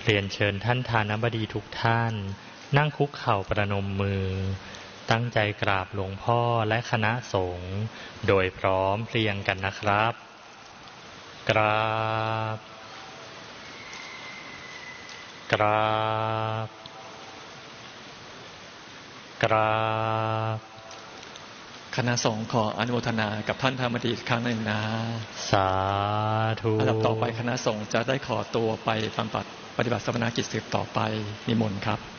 เรียนเชิญท่านทานบดีทุกท่านนั่งคุกเข่าประนมมือตั้งใจกราบหลวงพ่อและคณะสงฆ์โดยพร้อมเพรียงกันนะครับกราบกราบกราบคณะสงฆ์ขออนุโมทนากับท่านธรรมดีอีกครั้งหนึ่งนะสาธุอันดับต่อไปคณะสงฆ์จะได้ขอตัวไปปฏิบัติสมณกิจสืบต่อไปนิมนต์ครับ